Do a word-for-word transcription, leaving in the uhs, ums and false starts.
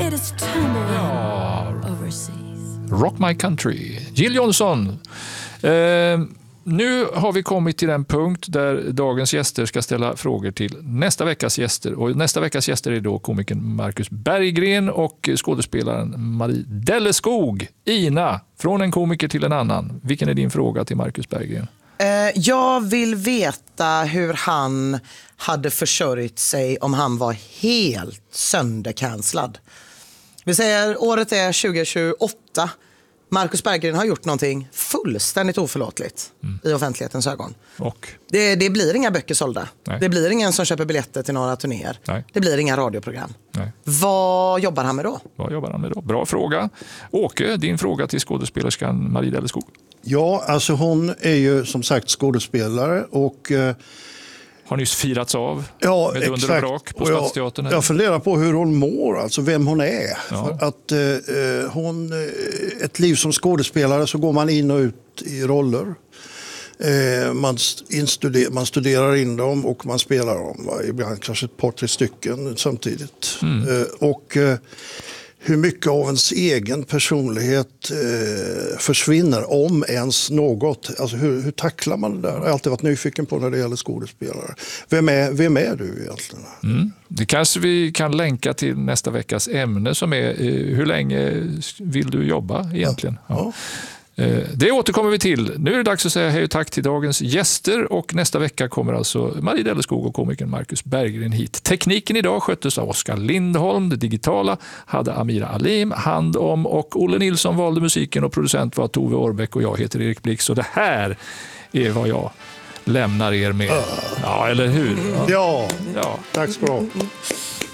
latest turmoil Ja. overseas. Rock My Country. Jill Johnson. Eh, nu har vi kommit till den punkt där dagens gäster ska ställa frågor till nästa veckas gäster. Och nästa veckas gäster är då komikern Marcus Berggren och skådespelaren Marie Delleskog. Ina, från en komiker till en annan. Vilken är din fråga till Marcus Berggren? Eh, jag vill veta hur han hade försörjt sig om han var helt sönderkanslad. Vi säger året är tjugo tjugoåtta. Marcus Berggren har gjort någonting fullständigt oförlåtligt mm. i offentlighetens ögon. Och? Det, det blir inga böcker sålda. Nej. Det blir ingen som köper biljetter till några turnéer. Nej. Det blir inga radioprogram. Nej. Vad jobbar han med då? Vad jobbar han med då? Bra fråga. Åke, din fråga till skådespelerskan Marie Delleskog. Ja, alltså hon är ju som sagt skådespelare och... Eh, har nyss firats av ja, med under och brak på Stadsteatern. Jag, jag funderar på hur hon mår, alltså vem hon är. Ja. För att eh, hon, ett liv som skådespelare så går man in och ut i roller. Eh, man, instuder, man studerar in dem och man spelar dem. Va? Ibland kanske ett par, tre stycken samtidigt. Mm. Eh, och... Eh, hur mycket av ens egen personlighet eh, försvinner, om ens något. Alltså hur, hur tacklar man det där? Jag har alltid varit nyfiken på när det gäller skådespelare. Vem är, vem är du egentligen? Mm. Det kanske vi kan länka till nästa veckas ämne som är eh, hur länge vill du jobba egentligen? Ja. Ja. Det återkommer vi till. Nu är det dags att säga hej och tack till dagens gäster och nästa vecka kommer alltså Marie Delleskog och komikern Marcus Berggren hit. Tekniken idag sköttes av Oskar Lindholm, det digitala hade Amira Alim hand om och Olle Nilsson valde musiken och producent var Tove Årbäck och jag heter Erik Blix och det här är vad jag lämnar er med. Ja, eller hur? Ja, ja. tack ska du ha.